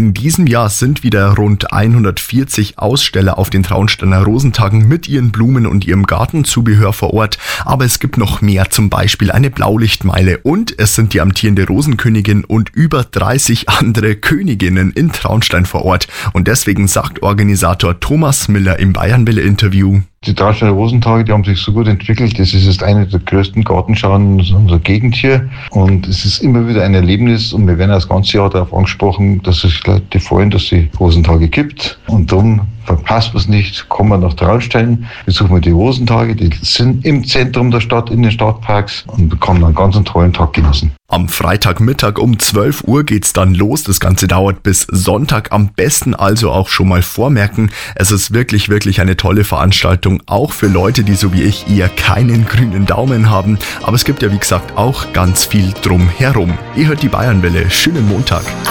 In diesem Jahr sind wieder rund 140 Aussteller auf den Traunsteiner Rosentagen mit ihren Blumen und ihrem Gartenzubehör vor Ort. Aber es gibt noch mehr, zum Beispiel eine Blaulichtmeile und es sind die amtierende Rosenkönigin und über 30 andere Königinnen in Traunstein vor Ort. Und deswegen sagt Organisator Thomas Miller im Bayernwelle-Interview: Die Traunsteiner Rosentage, die haben sich so gut entwickelt. Das ist jetzt eine der größten Gartenschauen unserer Gegend hier. Und es ist immer wieder ein Erlebnis. Und wir werden das ganze Jahr darauf angesprochen, dass sich Leute freuen, dass es Rosentage gibt. Und darum verpasst man es nicht. Kommen wir nach Traunstein, besuchen wir die Rosentage. Die sind im Zentrum der Stadt, in den Stadtparks. Und kann einen ganz tollen Tag genießen. Am Freitagmittag um 12 Uhr geht's dann los. Das Ganze dauert bis Sonntag. Am besten also auch schon mal vormerken. Es ist wirklich eine tolle Veranstaltung, auch für Leute, die so wie ich eher keinen grünen Daumen haben. Aber es gibt ja wie gesagt auch ganz viel drumherum. Ihr hört die Bayernwelle. Schönen Montag.